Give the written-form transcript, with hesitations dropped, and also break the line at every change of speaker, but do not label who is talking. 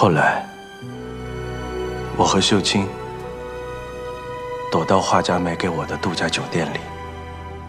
后来，我和秀清躲到画家买给我的度假酒店里。